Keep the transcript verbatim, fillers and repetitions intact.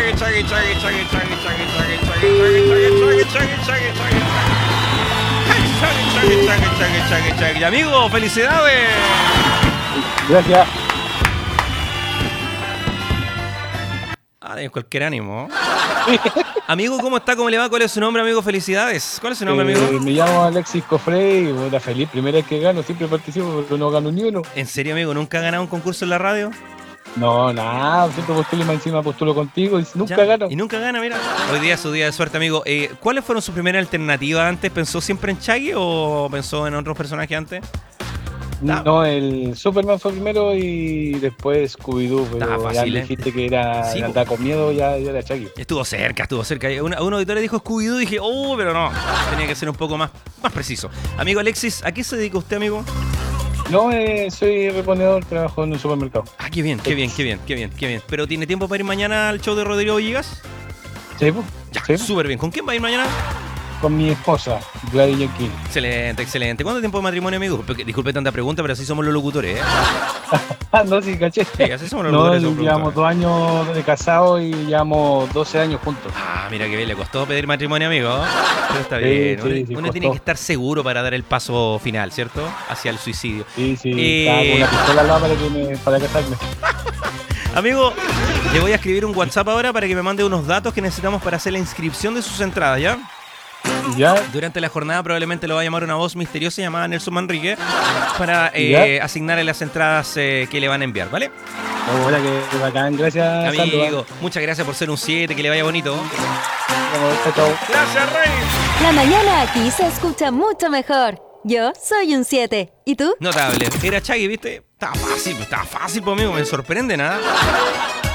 Chagui, Chagui, Chagui, Chagui, Chagui, Chagui, Chagui, Chagui, Chagui, Chagui, Chagui, Chagui, Chagui, Chagui, Chagui, Chagui. Amigo, felicidades. Gracias. Ah, en cualquier ánimo. Amigo, ¿cómo está? ¿Cómo le va? ¿Cuál es su nombre, amigo? Felicidades. ¿Cuál es su nombre, Eh, amigo? me llamo Alexis Cofré y bueno, feliz, primera vez que gano, siempre participo pero no gano ni uno. ¿En serio, amigo? ¿Nunca ha ganado un concurso en la radio? No, nada, siempre postulo y más encima postulo contigo y nunca Ya. gano. Y nunca gana, mira. Hoy día es su día de suerte, amigo. Eh, ¿Cuáles fueron sus primeras alternativas antes? ¿Pensó siempre en Chagui o pensó en otros personajes antes? Ah. No, el Superman fue primero y después Scooby-Doo, pero Ah, fácil, ya me ¿eh? dijiste que era Sí, andar con miedo, ya, ya era Chucky. Estuvo cerca, estuvo cerca. Una, un auditor dijo Scooby-Doo y dije, oh, pero no. Tenía que ser un poco más, más preciso. Amigo Alexis, ¿a qué se dedica usted, amigo? No, eh, soy reponedor, trabajo en un supermercado. Ah, qué bien, qué bien, qué bien, qué bien, qué bien. ¿Pero tiene tiempo para ir mañana al show de Rodrigo Villegas? Sí, pues. Ya, Sí, súper bien. ¿Con quién va a ir mañana? con mi esposa, Gladys Yankee. Excelente, excelente. ¿Cuánto tiempo de matrimonio, amigo? Porque, disculpe tanta pregunta, pero así somos los locutores, ¿eh? Ah, no, sí, caché. Sí, así somos los No, locutores. somos llevamos productores. dos años de casados y llevamos doce años juntos. Ah, mira que bien, le costó pedir matrimonio, amigo. Pero está Sí, bien. sí, uno sí, uno costó. tiene que estar seguro para dar el paso final, ¿cierto? Hacia el suicidio. Sí, sí, Eh, estaba con una pistola al lado para, que me, para casarme. Amigo, le voy a escribir un WhatsApp ahora para que me mande unos datos que necesitamos para hacer la inscripción de sus entradas, ¿ya? ¿Ya? Durante la jornada probablemente lo va a llamar una voz misteriosa llamada Nelson Manrique para eh, asignarle las entradas eh, que le van a enviar, ¿vale? Oh, hola, que bacán, gracias. Amigo, Salud. muchas gracias por ser un siete, que le vaya bonito. Chao, chao. Gracias, Rey. La mañana aquí se escucha mucho mejor. Yo soy un siete. ¿Y tú? Notable. Era Chagui, ¿viste? Estaba fácil, estaba fácil, pues, amigo. Me sorprende, nada.